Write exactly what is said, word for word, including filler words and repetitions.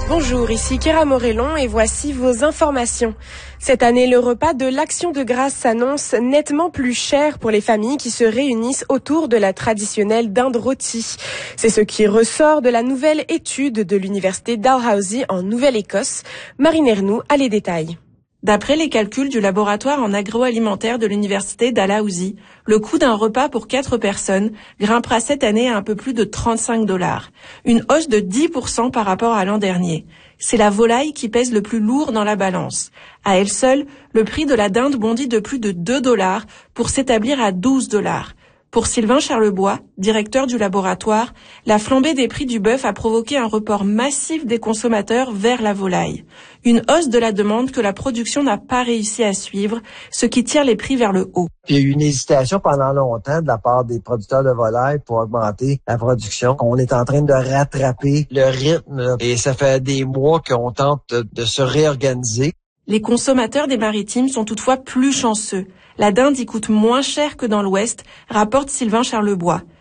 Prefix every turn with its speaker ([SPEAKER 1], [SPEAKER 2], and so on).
[SPEAKER 1] Bonjour, ici Kéra Morellon et voici vos informations. Cette année, le repas de l'Action de grâce s'annonce nettement plus cher pour les familles qui se réunissent autour de la traditionnelle dinde rôtie. C'est ce qui ressort de la nouvelle étude de l'université Dalhousie en Nouvelle-Écosse. Marine Ernoux a les détails.
[SPEAKER 2] D'après les calculs du laboratoire en agroalimentaire de l'université Dalhousie, le coût d'un repas pour quatre personnes grimpera cette année à un peu plus de trente-cinq dollars, une hausse de dix pour cent par rapport à l'an dernier. C'est la volaille qui pèse le plus lourd dans la balance. À elle seule, le prix de la dinde bondit de plus de deux dollars pour s'établir à douze dollars. Pour Sylvain Charlebois, directeur du laboratoire, la flambée des prix du bœuf a provoqué un report massif des consommateurs vers la volaille. Une hausse de la demande que la production n'a pas réussi à suivre, ce qui tire les prix vers le haut.
[SPEAKER 3] Il y a eu une hésitation pendant longtemps de la part des producteurs de volaille pour augmenter la production. On est en train de rattraper le rythme et ça fait des mois qu'on tente de se réorganiser.
[SPEAKER 2] Les consommateurs des Maritimes sont toutefois plus chanceux. La dinde y coûte moins cher que dans l'Ouest, rapporte Sylvain Charlebois.